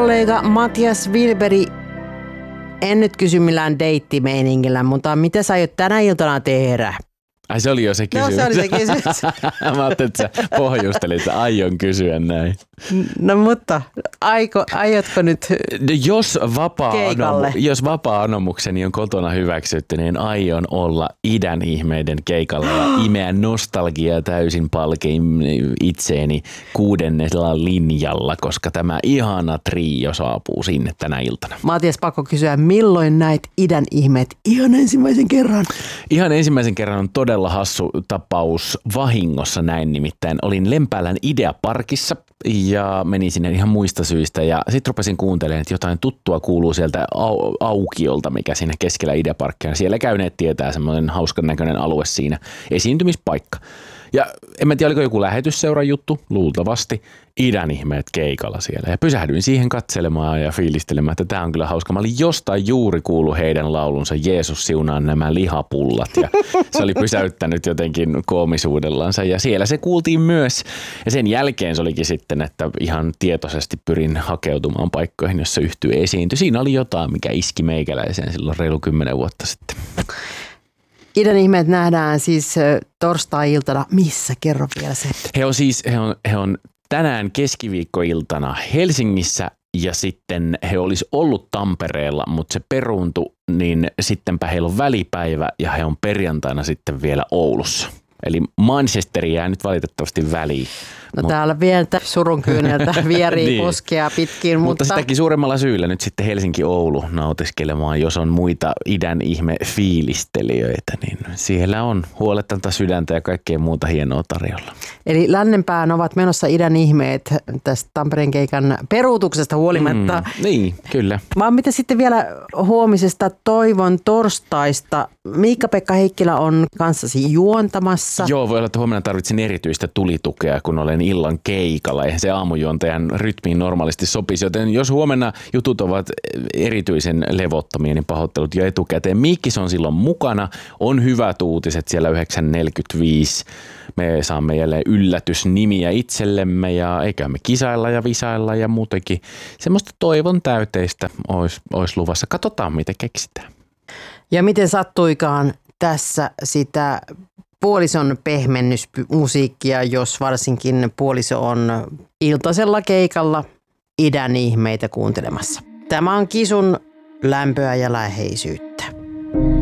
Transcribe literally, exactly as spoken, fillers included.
kollega Matias Wilberi, en nyt kysy millään deittimeiningillä, mutta mitä sä aiot tänä iltana tehdä? Ai se oli jo se kysymys. No se oli se kysymys. Mä ajattelin, että sä pohjustelit, että aion kysyä näin. No mutta aiko, aiotko nyt jos vapaa, keikalle? anomu, jos vapaa-anomukseni on kotona hyväksytty, niin aion olla idän ihmeiden keikalla ja imeä nostalgiaa täysin palkein itseeni kuudennella linjalla, koska tämä ihana trio saapuu sinne tänä iltana. Matias, pakko kysyä, milloin näit idän ihmeet ihan ensimmäisen kerran? Ihan ensimmäisen kerran on todella hassu tapaus vahingossa näin, nimittäin olin Lempäälän Ideaparkissa ja menin sinne ihan muista syistä ja sitten rupesin kuuntelemaan, että jotain tuttua kuuluu sieltä au- aukiolta, mikä siinä keskellä Ideaparkkia. Siellä käyneet tietää semmoinen hauskan näköinen alue siinä, esiintymispaikka. Ja en mä tiedä, oliko joku lähetysseuran juttu, luultavasti, idän ihmeet keikalla siellä. Ja pysähdyin siihen katselemaan ja fiilistelemään, että tämä on kyllä hauska. Mä olin jostain juuri kuullut heidän laulunsa Jeesus siunaa nämä lihapullat. Ja se oli pysäyttänyt jotenkin koomisuudellansa ja siellä se kuultiin myös. Ja sen jälkeen se olikin sitten, että ihan tietoisesti pyrin hakeutumaan paikkoihin, jossa yhtye esiintyi. Siinä oli jotain, mikä iski meikäläiseen silloin reilu kymmenen vuotta sitten. Idän ihmeet nähdään siis torstai-iltana. Missä? Kerro vielä se. He on siis, he on, he on tänään keskiviikkoiltana Helsingissä ja sitten he olisi ollut Tampereella, mutta se peruuntui, niin sittenpä heillä on välipäivä ja he on perjantaina sitten vielä Oulussa. Eli Manchesteri jää nyt valitettavasti väliin. No Mut... täällä vielä surun kyyneltä vierii niin. Koskea pitkin. Mutta... mutta sitäkin suuremmalla syyllä nyt sitten Helsinki-Oulu nautiskelemaan, jos on muita idän ihme fiilistelijöitä, niin siellä on huoletonta sydäntä ja kaikkea muuta hienoa tarjolla. Eli lännenpään ovat menossa idän ihmeet tästä Tampereen keikan peruutuksesta huolimatta. Mm, niin, kyllä. Vaan mitä sitten vielä huomisesta Toivon torstaista? Miikka-Pekka Heikkilä on kanssasi juontamassa. Joo, voi olla, että huomenna tarvitsen erityistä tulitukea, kun olen illan keikalla. Eihän se aamujuontajan rytmiin normaalisti sopisi, joten jos huomenna jutut ovat erityisen levottomia, niin pahoittelut jo etukäteen. Miikkis on silloin mukana. On hyvät uutiset siellä yhdeksän neljäkymmentäviisi. Me saamme jälleen yllätysnimiä itsellemme ja eikä me kisailla ja visailla ja muutenkin. Semmoista toivon täyteistä olisi, olisi luvassa. Katsotaan, mitä keksitään. Ja miten sattuikaan tässä sitä puolison pehmennysmusiikkia, jos varsinkin puoliso on iltaisella keikalla idän ihmeitä kuuntelemassa. Tämä on Kisun lämpöä ja läheisyyttä.